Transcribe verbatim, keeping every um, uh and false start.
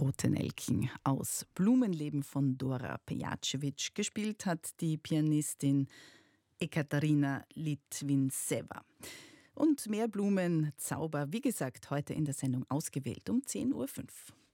Rote Nelken aus Blumenleben von Dora Pejacevic. Gespielt hat die Pianistin Ekaterina Litvintseva. Und mehr Blumenzauber, wie gesagt, heute in der Sendung ausgewählt um zehn Uhr fünf.